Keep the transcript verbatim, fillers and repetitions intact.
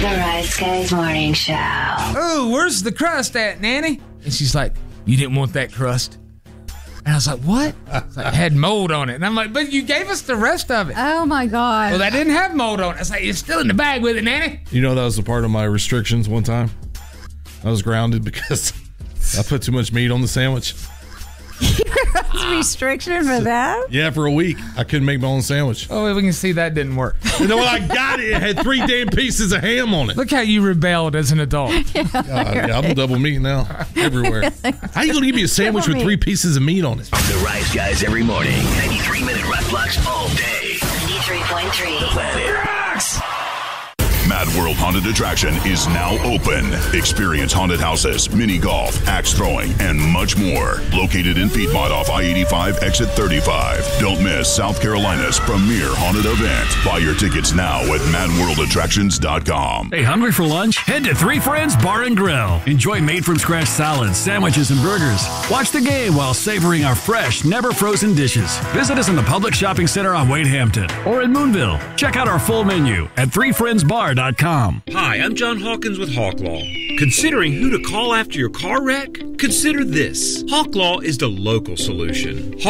The Rice Guys Morning Show. Oh, where's the crust at, Nanny? And she's like, you didn't want that crust. And I was like, what? It's like, it had mold on it. And I'm like, but you gave us the rest of it. Oh, my God. Well, that didn't have mold on it. I was like, it's still in the bag with it, Nanny. You know, that was a part of my restrictions one time. I was grounded because I put too much meat on the sandwich. That's a restriction for that? Yeah, for a week. I couldn't make my own sandwich. Oh, we can see that didn't work. You know what? I got it. It had three damn pieces of ham on it. Look how you rebelled as an adult. Yeah, Uh, yeah, I'm double meat now everywhere. How you going to give me a sandwich with three pieces of meat on it? The Rice Guys every morning. ninety-three minute rock blocks all day. ninety-three point three. The Planet Rocks. Mad World Haunted Attraction is now open. Experience haunted houses, mini golf, axe throwing, and much more. Located in Piedmont off I eighty-five, exit thirty-five. Don't miss South Carolina's premier haunted event. Buy your tickets now at mad world attractions dot com. Hey, hungry for lunch? Head to Three Friends Bar and Grill. Enjoy made-from-scratch salads, sandwiches, and burgers. Watch the game while savoring our fresh, never-frozen dishes. Visit us in the Public Shopping Center on Wade Hampton or in Moonville. Check out our full menu at three friends bar dot com. Hi, I'm John Hawkins with Hawk Law. Considering who to call after your car wreck? Consider this. Hawk Law is the local solution.